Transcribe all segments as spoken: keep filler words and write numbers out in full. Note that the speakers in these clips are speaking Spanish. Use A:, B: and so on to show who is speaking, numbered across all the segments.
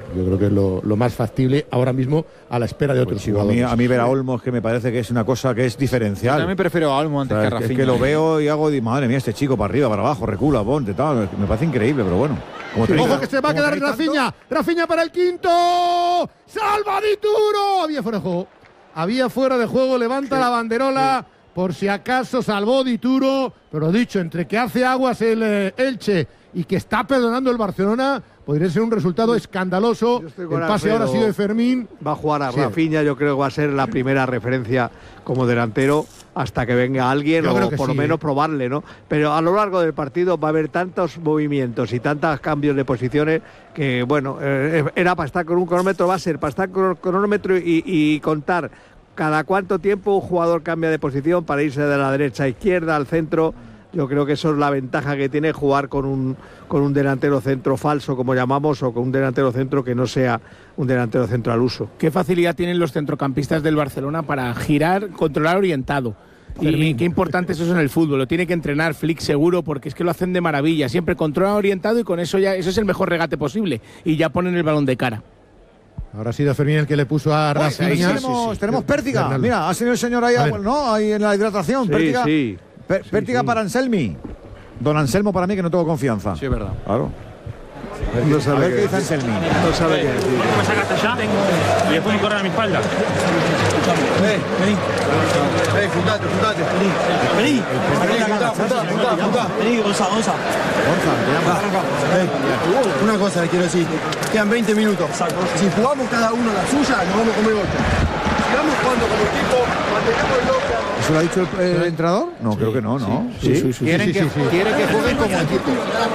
A: Yo creo que es lo, lo más factible ahora mismo a la espera de otros
B: pues sí,
A: jugadores.
B: A mí, a mí ver a Olmo es que me parece que es una cosa que es diferencial.
C: Yo también prefiero a Olmo antes, o sea, que a Rafinha.
B: Es que lo veo y hago, madre mía, este chico para arriba, para abajo, recula, ponte, tal. Me parece increíble, pero bueno.
A: Como sí, ojo que se va a quedar Rafinha. Rafinha para el quinto. ¡Salva Dituro! Había fuera de juego. Había fuera de juego. Levanta sí, la banderola. Sí. Por si acaso salvó Dituro. Pero dicho, entre que hace aguas el eh, Elche y que está perdonando el Barcelona, podría ser un resultado escandaloso. El pase Alfredo, ahora ha sido de Fermín.
D: Va a jugar a
A: sí.
D: Rafinha, yo creo que va a ser la primera referencia como delantero hasta que venga alguien, yo o por sí, lo menos eh. probarle, ¿no? Pero a lo largo del partido va a haber tantos movimientos y tantos cambios de posiciones que, bueno, eh, era para estar con un cronómetro, va a ser para estar con un cronómetro y, y contar cada cuánto tiempo un jugador cambia de posición para irse de la derecha a izquierda, al centro. Yo creo que eso es la ventaja que tiene jugar con un, con un delantero centro falso, como llamamos, o con un delantero centro que no sea un delantero centro al uso.
E: Qué facilidad tienen los centrocampistas del Barcelona para girar, controlar orientado. Y qué importante es eso en el fútbol. Lo tiene que entrenar Flick seguro, porque es que lo hacen de maravilla. Siempre controlan orientado y con eso ya eso es el mejor regate posible. Y ya ponen el balón de cara.
A: Ahora ha sido Fermín el que le puso a Rafinha.
B: Sí, tenemos, sí, sí, tenemos sí, Pértiga. Fernando. Mira, ha sido el señor ahí, bueno, ¿no? Ahí en la hidratación.
D: Sí,
B: Pértiga.
D: Sí.
B: Pértiga sí, sí. para Anselmi. Don Anselmo para mí que no tengo confianza.
C: Sí, es verdad.
B: Claro.
D: No sabe
B: a ver
D: qué
B: qué dice Anselmi.
D: No sabe qué decir.
F: ¿Me sacaste allá? Y después me corren a mi espalda.
G: Vení, vení. Vení, fundate, fundate. Vení. Vení. Vení, fundá, fundá, fundá, fundá. Vení, Gonza, Gonza.
B: Gonza, te llamo.
G: Una cosa le quiero decir. Quedan veinte minutos. Si jugamos cada uno la suya, nos vamos a comer ocho. Si vamos jugando como equipo, mantengamos el loco.
B: ¿Eso lo ha dicho el, el entrenador? No, sí, creo que no, ¿no?
C: Sí, sí, sí. sí,
E: Quieren
C: sí,
E: que,
C: sí, sí.
E: Quiere que jueguen como equipo.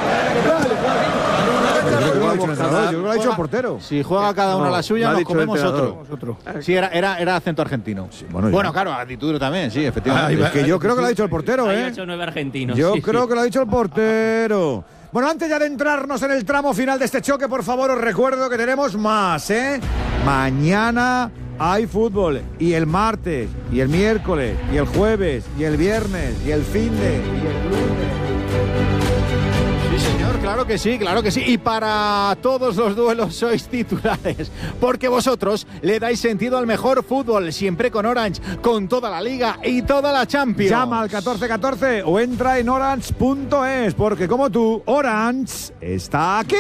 B: Yo creo que lo ha dicho el entrenador, yo creo que lo ha dicho el portero.
C: Si juega cada uno no, a la suya, nos comemos otro.
E: otro.
C: Sí, era, era, era acento argentino. Sí, bueno, bueno claro, actitud también, sí, efectivamente.
B: Ah, es que yo creo que lo ha dicho el portero, ¿eh?
H: Hay ocho o nueve argentinos.
B: Yo
H: sí,
B: creo
H: sí.
B: que lo ha dicho el portero. Bueno, antes ya de entrarnos en el tramo final de este choque, por favor, os recuerdo que tenemos más, ¿eh? Mañana hay fútbol, y el martes, y el miércoles, y el jueves, y el viernes, y el finde, y el lunes.
C: Sí, señor, claro que sí, claro que sí. Y para todos los duelos sois titulares, porque vosotros le dais sentido al mejor fútbol, siempre con Orange, con toda la Liga y toda la Champions.
B: Llama al catorce catorce o entra en orange punto es, porque como tú, Orange está aquí.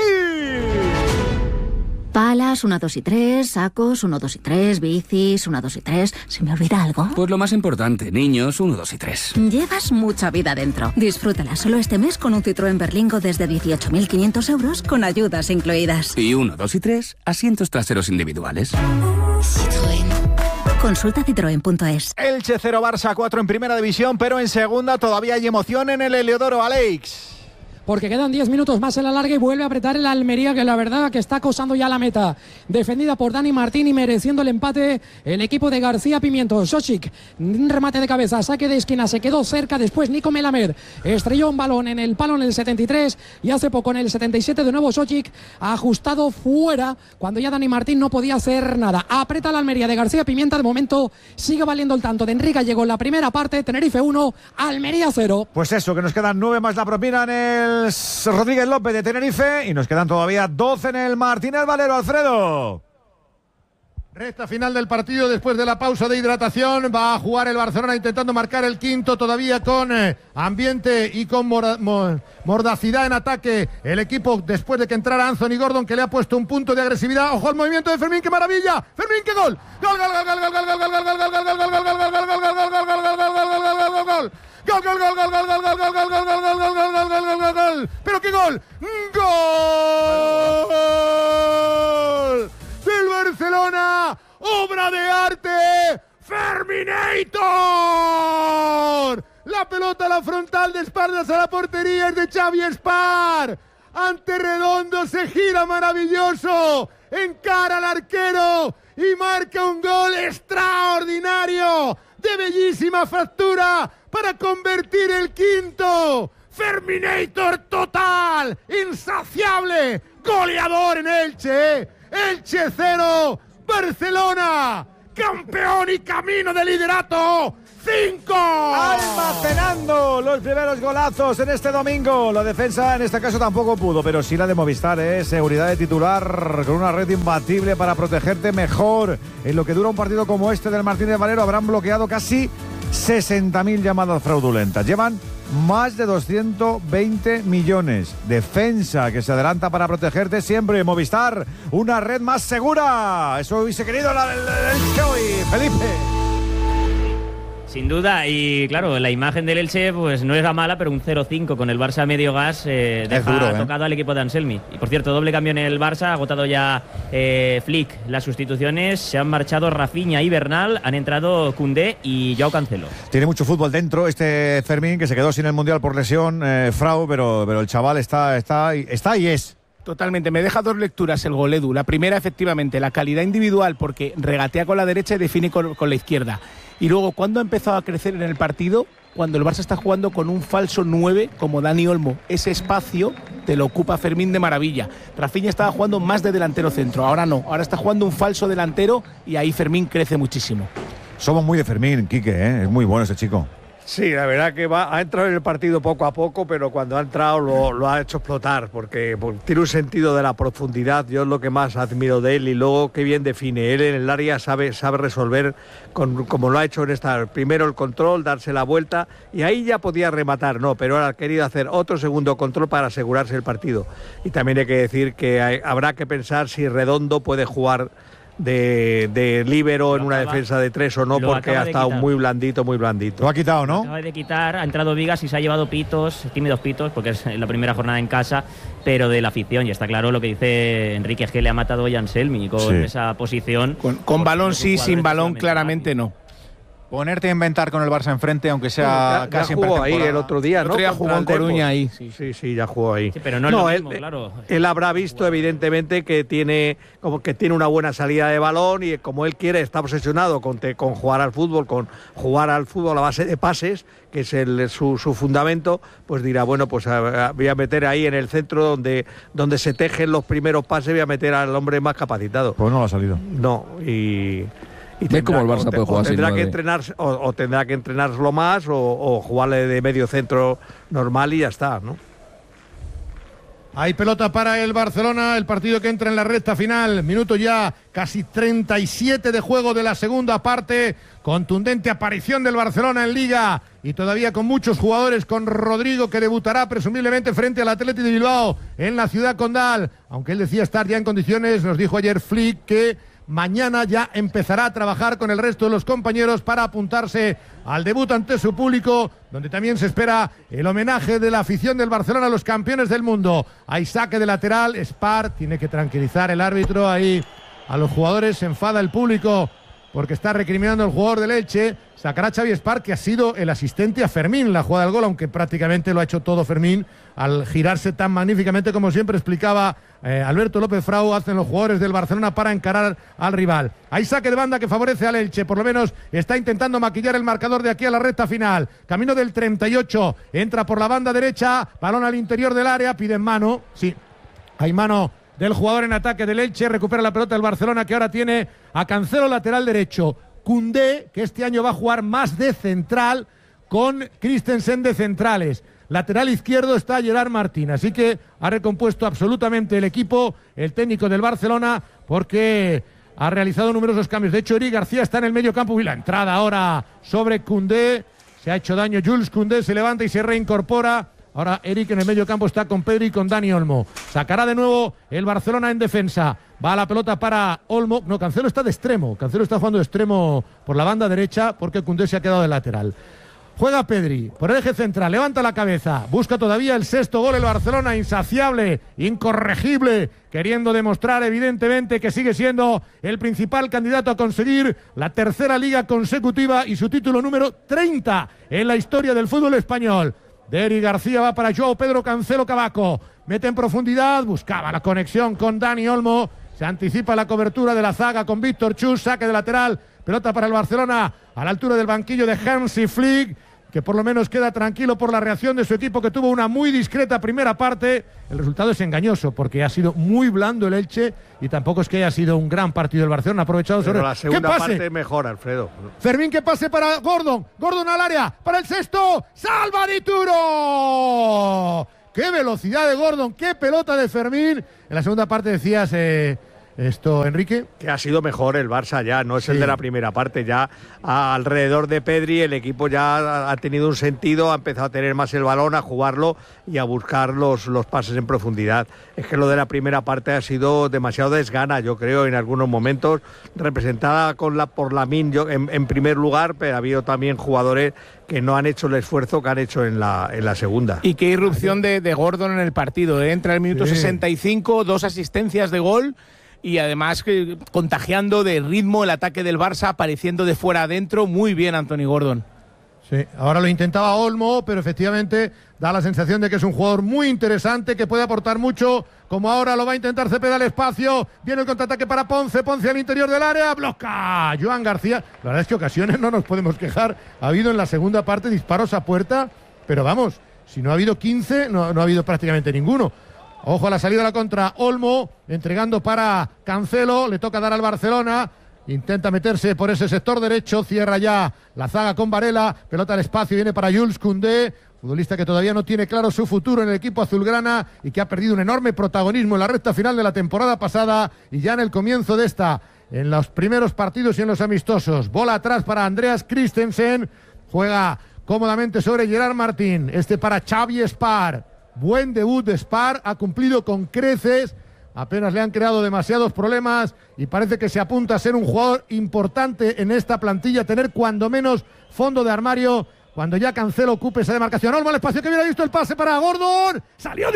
I: Palas, uno, dos y tres, sacos, uno, dos y tres, bicis, uno, dos y tres. ¿Se me olvida algo?
J: Pues lo más importante, niños, uno, dos y tres.
I: Llevas mucha vida dentro. Disfrútala solo este mes con un Citroën Berlingo desde dieciocho mil quinientos euros con ayudas incluidas.
J: Y uno, dos y tres, asientos traseros individuales.
I: Citroën. Consulta citroen punto es.
C: Elche cero, Barça cuatro en primera división, pero en segunda todavía hay emoción en el Heliodoro, Alex.
K: Porque quedan diez minutos más en la larga y vuelve a apretar el Almería, que la verdad que está acosando ya la meta. Defendida por Dani Martín y mereciendo el empate el equipo de García Pimiento. Sochik, un remate de cabeza, saque de esquina, se quedó cerca. Después Nico Melamed estrelló un balón en el palo en el setenta y tres y hace poco en el setenta y siete de nuevo Sochik ajustado fuera cuando ya Dani Martín no podía hacer nada. Aprieta la Almería de García Pimienta. De momento sigue valiendo el tanto de Enrique Gallego en la primera parte. Tenerife uno, Almería cero.
B: Pues eso, que nos quedan nueve más la propina en el Rodríguez López de Tenerife y nos quedan todavía doce en el Martínez Valero. Alfredo.
A: Recta final del partido después de la pausa de hidratación. Va a jugar el Barcelona intentando marcar el quinto, todavía con eh, ambiente y con mor mor mordacidad en ataque. El equipo después de que entrara Anthony Gordon, que le ha puesto un punto de agresividad. Ojo al movimiento de Fermín, qué maravilla. Fermín, qué gol. Gol, gol, gol, gol, gol, gol, gol, gol, gol, gol, gol, gol, gol, gol, gol, gol, gol, gol, gol, gol. Gol, gol, gol, gol, gol, gol, gol, gol, gol, gol, gol, gol, gol, gol, gol, gol, gol, gol. Pero qué gol. Gol del Barcelona. Obra de arte. Ferminator. La pelota a la frontal de espaldas a la portería es de Xavi Espar. Ante Redondo se gira maravilloso. Encara al arquero y marca un gol extraordinario. De bellísima factura para convertir el quinto. Ferminator total, insaciable, goleador en Elche. Elche cero, Barcelona campeón y camino de liderato. ¡Cinco!
B: Almacenando los primeros golazos en este domingo. La defensa en este caso tampoco pudo, pero sí la de Movistar, ¿eh? Seguridad de titular con una red imbatible para protegerte mejor. En lo que dura un partido como este del Martínez Valero habrán bloqueado casi sesenta mil llamadas fraudulentas. Llevan más de doscientos veinte millones. Defensa que se adelanta para protegerte siempre. Movistar, una red más segura. Eso hubiese querido la del Elche hoy, Felipe.
H: Sin duda, y claro, la imagen del Elche pues no es la mala, pero un cero cinco con el Barça a medio gas eh, deja
B: duro, ¿eh?
H: tocado al equipo de Anselmi. Y por cierto, doble cambio en el Barça, ha agotado ya eh, Flick las sustituciones, se han marchado Rafinha y Bernal, han entrado Koundé y Joao Cancelo.
B: Tiene mucho fútbol dentro este Fermín, que se quedó sin el Mundial por lesión, eh, Frau, pero, pero el chaval está, está, está y es.
E: Totalmente, me deja dos lecturas el gol, Edu. La primera, efectivamente, la calidad individual, porque regatea con la derecha y define con, con la izquierda. Y luego, ¿cuándo ha empezado a crecer en el partido? Cuando el Barça está jugando con un falso nueve como Dani Olmo. Ese espacio te lo ocupa Fermín de maravilla. Rafinha estaba jugando más de delantero centro, ahora no. Ahora está jugando un falso delantero y ahí Fermín crece muchísimo.
B: Somos muy de Fermín, Quique, ¿eh? Es muy bueno ese chico.
D: Sí, la verdad que va, ha entrado en el partido poco a poco, pero cuando ha entrado lo, lo ha hecho explotar, porque, porque tiene un sentido de la profundidad. Yo es lo que más admiro de él, y luego qué bien define. Él en el área sabe, sabe resolver, con, como lo ha hecho en esta. Primero el control, darse la vuelta, y ahí ya podía rematar, no, pero ahora ha querido hacer otro segundo control para asegurarse el partido. Y también hay que decir que hay, habrá que pensar si Redondo puede jugar de, de líbero en una acaba, defensa de tres o no, porque ha estado muy blandito, muy blandito.
B: Lo ha quitado, ¿no?
H: Acaba de quitar, ha entrado Vigas y se ha llevado pitos, tímidos pitos, porque es la primera jornada en casa, pero de la afición, y está claro lo que dice Enrique, es que le ha matado a Anselmi con sí. esa posición.
E: Con, con balón sí, sin balón claramente no.
C: Ponerte a inventar con el Barça enfrente, aunque sea
D: ya,
C: casi
D: ya jugó ahí el otro día,
E: el
D: ¿no?
E: otro día jugó en Coruña ahí.
D: Sí. sí, sí, ya jugó ahí.
H: Sí, pero no es
D: no,
H: lo mismo,
D: él,
H: claro.
D: Él habrá visto, evidentemente, que tiene como que tiene una buena salida de balón, y como él quiere, está obsesionado con, te, con jugar al fútbol, con jugar al fútbol a base de pases, que es el, su, su fundamento, pues dirá, bueno, pues a, a, voy a meter ahí en el centro donde, donde se tejen los primeros pases, voy a meter al hombre más capacitado.
B: Pues no lo ha salido.
D: No, y...
L: Y ¿ves cómo el Barça puede jugar
D: o tendrá
L: sin
D: que entrenar o, o tendrá que entrenarlo más o, o jugarle de medio centro normal y ya está, ¿no?
A: Hay pelota para el Barcelona, el partido que entra en la recta final, minuto ya casi treinta y siete de juego de la segunda parte, contundente aparición del Barcelona en Liga y todavía con muchos jugadores, con Rodrigo que debutará presumiblemente frente al Athletic de Bilbao en la Ciudad Condal, aunque él decía estar ya en condiciones, nos dijo ayer Flick que mañana ya empezará a trabajar con el resto de los compañeros para apuntarse al debut ante su público, donde también se espera el homenaje de la afición del Barcelona a los campeones del mundo. Hay saque de lateral, Spar tiene que tranquilizar el árbitro ahí a los jugadores, se enfada el público porque está recriminando al jugador del Elche. Sacará Xavi Spar, que ha sido el asistente a Fermín en la jugada del gol, aunque prácticamente lo ha hecho todo Fermín al girarse tan magníficamente como siempre explicaba eh, Alberto López Frau, hacen los jugadores del Barcelona para encarar al rival. Hay saque de banda que favorece al Elche, por lo menos está intentando maquillar el marcador de aquí a la recta final. Camino del treinta y ocho, entra por la banda derecha, balón al interior del área, piden mano, sí, hay mano del jugador en ataque del Elche, recupera la pelota del Barcelona, que ahora tiene a Cancelo lateral derecho, Koundé, que este año va a jugar más de central, con Christensen de centrales. Lateral izquierdo está Gerard Martín, así que ha recompuesto absolutamente el equipo, el técnico del Barcelona, porque ha realizado numerosos cambios. De hecho, Eric García está en el medio campo y la entrada ahora sobre Koundé, se ha hecho daño Jules Koundé, se levanta y se reincorpora. Ahora Eric en el medio campo está con Pedri y con Dani Olmo. Sacará de nuevo el Barcelona en defensa. Va la pelota para Olmo. No, Cancelo está de extremo. Cancelo está jugando de extremo por la banda derecha porque Koundé se ha quedado de lateral. Juega Pedri por el eje central, levanta la cabeza, busca todavía el sexto gol el Barcelona, insaciable, incorregible, queriendo demostrar evidentemente que sigue siendo el principal candidato a conseguir la tercera liga consecutiva y su título número treinta en la historia del fútbol español. Deri García va para Joao Pedro Cancelo Cavaco, mete en profundidad, buscaba la conexión con Dani Olmo, se anticipa la cobertura de la zaga con Víctor Chus, saque de lateral, pelota para el Barcelona a la altura del banquillo de Hansi Flick, que por lo menos queda tranquilo por la reacción de su equipo, que tuvo una muy discreta primera parte. El resultado es engañoso porque ha sido muy blando el Elche y tampoco es que haya sido un gran partido el Barcelona. Ha aprovechado
D: Pero
A: sobre
D: la segunda parte es mejor, Alfredo.
A: Fermín, que pase para Gordon. Gordon al área, para el sexto. ¡Salva Dituro! ¡Qué velocidad de Gordon! ¡Qué pelota de Fermín! En la segunda parte decías... Eh, Esto, Enrique.
D: Que ha sido mejor el Barça ya, no es
A: sí.
D: el de la primera parte. Ya a, alrededor de Pedri el equipo ya ha, ha tenido un sentido, ha empezado a tener más el balón, a jugarlo y a buscar los, los pases en profundidad. Es que lo de la primera parte ha sido demasiado desgana, yo creo, en algunos momentos, representada con la, por Lamine yo, en, en primer lugar, pero ha habido también jugadores que no han hecho el esfuerzo que han hecho en la, en la segunda.
E: Y qué irrupción de, de Gordon en el partido, ¿eh? Entra el minuto sí. sesenta y cinco, dos asistencias de gol. Y además que, contagiando de ritmo el ataque del Barça, apareciendo de fuera adentro. Muy bien, Anthony Gordon.
A: Sí, ahora lo intentaba Olmo, pero efectivamente da la sensación de que es un jugador muy interesante, que puede aportar mucho, como ahora lo va a intentar Cepeda al espacio. Viene el contraataque para Ponce, Ponce al interior del área, bloca Joan García. La verdad es que ocasiones no nos podemos quejar. Ha habido en la segunda parte disparos a puerta, pero vamos, si no ha habido quince, no, no ha habido prácticamente ninguno. Ojo a la salida de la contra, Olmo, entregando para Cancelo, le toca dar al Barcelona, intenta meterse por ese sector derecho, cierra ya la zaga con Varela, pelota al espacio, viene para Jules Koundé, futbolista que todavía no tiene claro su futuro en el equipo azulgrana y que ha perdido un enorme protagonismo en la recta final de la temporada pasada y ya en el comienzo de esta, en los primeros partidos y en los amistosos. Bola atrás para Andreas Christensen, juega cómodamente sobre Gerard Martín, este para Xavi Spar. Buen debut de Spar, ha cumplido con creces, apenas le han creado demasiados problemas y parece que se apunta a ser un jugador importante en esta plantilla, tener cuando menos fondo de armario cuando ya Cancelo ocupe esa demarcación. Olmo al espacio, que hubiera visto el pase para Gordon, salió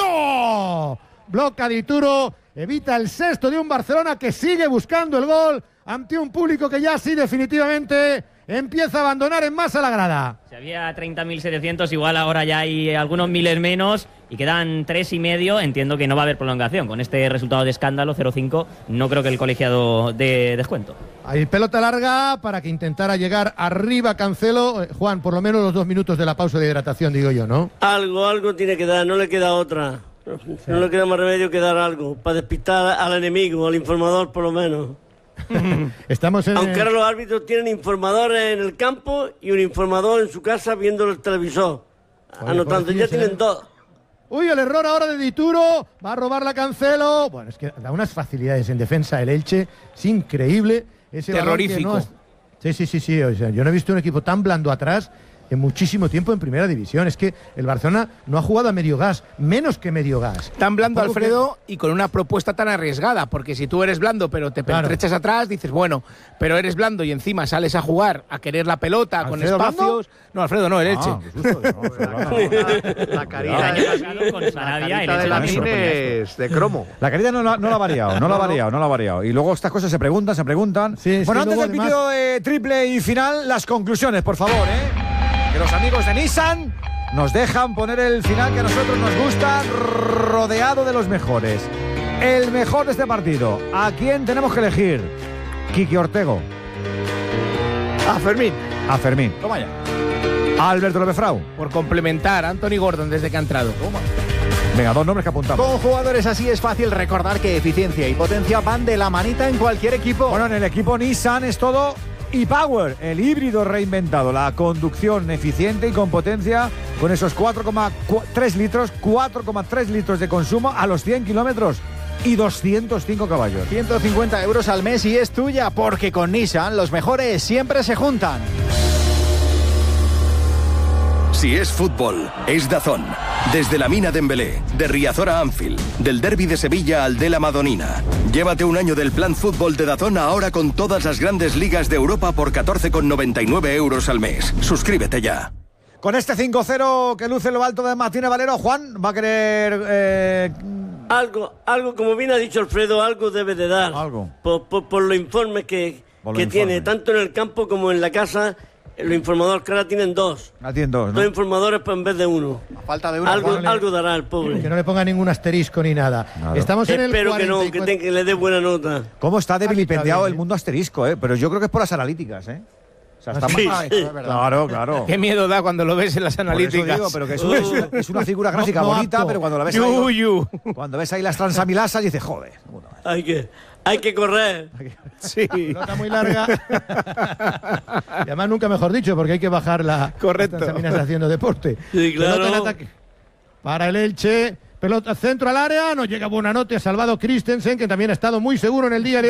A: Dituro, bloca Dituro, evita el sexto de un Barcelona que sigue buscando el gol ante un público que ya sí definitivamente empieza a abandonar en masa la grada.
H: Si había treinta mil setecientos, igual ahora ya hay algunos miles menos y quedan tres y medio. Entiendo que no va a haber prolongación. Con este resultado de escándalo, cero cinco, no creo que el colegiado dé descuento.
A: Hay pelota larga para que intentara llegar arriba Cancelo. Eh, Juan, por lo menos los dos minutos de la pausa de hidratación, digo yo, ¿no?
M: Algo, algo tiene que dar, no le queda otra. No, sí. no le queda más remedio que dar algo, para despistar al enemigo, al informador por lo menos.
A: Estamos en...
M: Aunque ahora los árbitros tienen informadores en el campo y un informador en su casa viendo el televisor. Oye, anotando, ya tienen dos.
A: Uy, el error ahora de Dituro, va a robar la Cancelo. Bueno, es que da unas facilidades en defensa el Elche, es increíble. Ese
E: terrorífico.
A: No es... Sí, sí, sí, sí, o sea, yo no he visto un equipo tan blando atrás en muchísimo tiempo en primera división. Es que el Barcelona no ha jugado a medio gas, menos que medio gas.
E: Tan blando, Alfredo, que... y con una propuesta tan arriesgada, porque si tú eres blando pero te pertrechas claro. atrás, dices, bueno, pero eres blando y encima sales a jugar, a querer la pelota, con espacios... ¿Blando? No, Alfredo, no, el Elche. Ah,
D: la carita de Lamine es de cromo.
B: La carita no, no, no la ha variado, no la ha variado, no la ha variado. Y luego estas cosas se preguntan, se preguntan. Sí, bueno, sí, antes del vídeo eh, triple y final, las conclusiones, por favor, ¿eh? Que los amigos de Nissan nos dejan poner el final que a nosotros nos gusta, rodeado de los mejores. El mejor de este partido. ¿A quién tenemos que elegir? Quique Ortego.
C: A Fermín.
B: A Fermín.
C: Toma ya.
B: Alberto López Frau.
E: Por complementar, Anthony Gordon desde que ha entrado. Toma.
B: Venga, dos nombres que apuntamos.
C: Con jugadores así es fácil recordar que eficiencia y potencia van de la manita en cualquier equipo.
B: Bueno, en el equipo Nissan es todo e-Power, el híbrido reinventado, la conducción eficiente y con potencia, con esos cuatro coma tres litros, cuatro coma tres litros de consumo a los cien kilómetros y doscientos cinco caballos.
C: ciento cincuenta euros al mes y es tuya, porque con Nissan los mejores siempre se juntan.
N: Si es fútbol, es DAZN. Desde la Mina Dembélé, de Riazor a Anfield, del derbi de Sevilla al de la Madonina. Llévate un año del plan fútbol de DAZN ahora con todas las grandes ligas de Europa por catorce con noventa y nueve euros al mes. Suscríbete ya.
B: Con este cinco cero que luce lo alto de Martínez Valero, Juan va a querer... Eh...
M: Algo, algo, como bien ha dicho Alfredo, algo debe de dar.
B: Algo.
M: Por, por, por los informes que, que tiene, tanto en el campo como en la casa. Los informadores que ahora tienen dos.
B: Ah, tienen dos, ¿no?
M: Dos informadores pues, en vez de uno.
C: A falta de uno.
M: Algo, algo dará el pobre.
A: Que no le ponga ningún asterisco ni nada. Claro. Estamos en
M: Espero
A: el cuarenta y cuatro...
M: que no, que, te, que le dé buena nota.
B: ¿Cómo está debilipendiado el mundo asterisco, eh? Pero yo creo que es por las analíticas, ¿eh? O sea, está
M: Sí,
B: mal.
M: sí.
B: Claro, claro.
E: Qué miedo da cuando lo ves en las
B: Por eso
E: analíticas.
B: digo, pero que es, una, es una figura gráfica
A: No, no
B: bonita,
A: apto.
B: pero cuando la ves
E: Yu,
B: ahí,
E: yu.
B: cuando ves ahí las transamilasas dices, joder.
M: Hay que, hay que correr.
E: Sí.
A: Pelota muy larga. Y además nunca mejor dicho, porque hay que bajar la
E: Correcto.
A: las transaminas haciendo deporte.
M: Sí, claro.
A: Pelota en ataque. Para el Elche. Pelota centro al área. No llega Buonanotte. Ha salvado Christensen, que también ha estado muy seguro en el día de